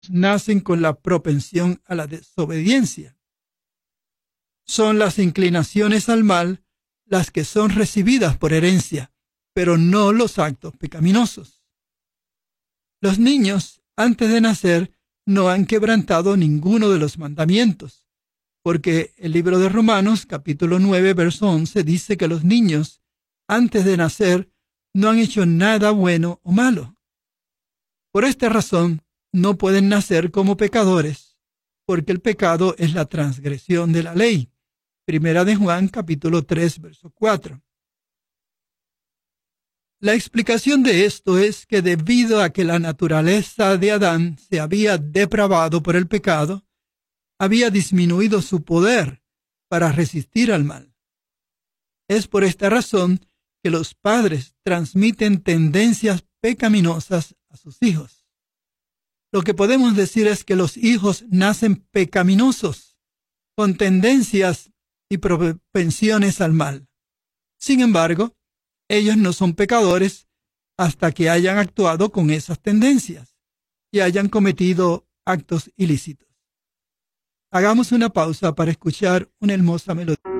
nacen con la propensión a la desobediencia. Son las inclinaciones al mal las que son recibidas por herencia, pero no los actos pecaminosos. Los niños, antes de nacer, no han quebrantado ninguno de los mandamientos, porque el libro de Romanos, capítulo 9, verso 11, dice que los niños, antes de nacer, no han hecho nada bueno o malo. Por esta razón, no pueden nacer como pecadores, porque el pecado es la transgresión de la ley. Primera de Juan, capítulo 3, verso 4. La explicación de esto es que debido a que la naturaleza de Adán se había depravado por el pecado, había disminuido su poder para resistir al mal. Es por esta razón que los padres transmiten tendencias pecaminosas a sus hijos. Lo que podemos decir es que los hijos nacen pecaminosos, con tendencias y propensiones al mal. Sin embargo, ellos no son pecadores hasta que hayan actuado con esas tendencias y hayan cometido actos ilícitos. Hagamos una pausa para escuchar una hermosa melodía.